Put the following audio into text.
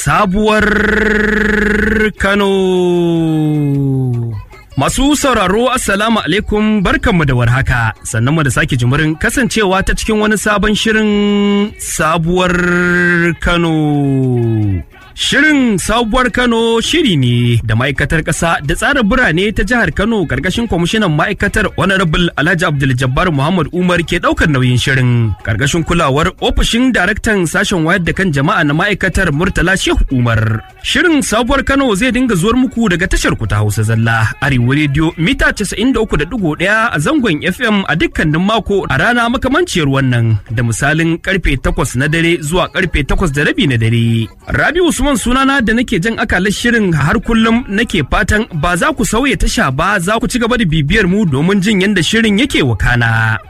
sabuwar Kano. Masu sauraro Assalamu alaikum, barkanmu da warhaka, sannan mu da sake jimirin kasancewa ta cikin wani sabon shirin sabuwar Kano. Shirin sabuwar Kano shiri ne da ma'aikatar ƙasa da tsara birane ta jihar Kano ƙarƙashin kwamishinan ma'aikatar Honorable Alhaji Abdul Jabbar Muhammad Umar ke ɗaukar nauyin shirin ƙarƙashin kulawar ofishin daraktan sashen wayar da kan jama'a na ma'aikatar Murtala Shehu Umar. Shirin sabuwar Kano zai dinga zuwar muku daga tashar ku ta Hausa Zalla Arewa Radio mita 93.1 a zangon FM a dukkanin mako a rana makamanciyar wannan da misalin karfe 8 na dare zuwa karfe 8:30 na dare. Rabi'u Usman sunana da nake jan akalar shirin har kullum nake fatan ba za ku sauya tasha ba, za ku ci gaba da bibiyar mu domin jin yadda shirin yake wakana.